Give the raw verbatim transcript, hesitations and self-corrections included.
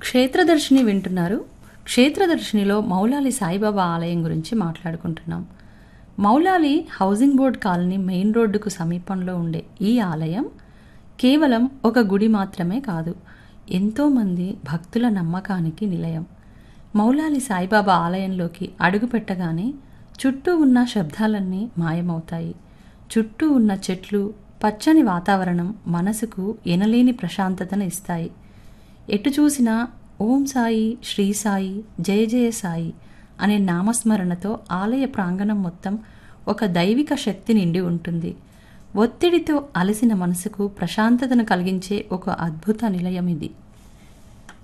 క్షేత్రదర్శిని వింటున్నారు. క్షేత్రదర్శినిలో మౌలాలి సాయిబాబా ఆలయం గురించి మాట్లాడుకుంటున్నాం. Moula Ali housing board colony main రోడ్డుకు సమీపంలో ఉండే ఈ ఆలయం కేవలం ఒక గుడి మాత్రమే కాదు, ఎంతోమంది భక్తుల నమ్మకానికి నిలయం. మౌలాలి సాయిబాబా ఆలయంలోకి అడుగుపెట్టగానే చుట్టూ ఉన్న శబ్దాలన్నీ మాయమవుతాయి. చుట్టూ ఉన్న చెట్లు, పచ్చని వాతావరణం మనసుకు ఎనలేని ప్రశాంతతను ఇస్తాయి. ఎటు చూసినా ఓం సాయి, శ్రీ సాయి, జయ జయ సాయి అనే నామస్మరణతో ఆలయ ప్రాంగణం మొత్తం ఒక దైవిక శక్తి నిండి ఉంటుంది. ఒత్తిడితో అలసిన మనసుకు ప్రశాంతతను కలిగించే ఒక అద్భుత నిలయం ఇది.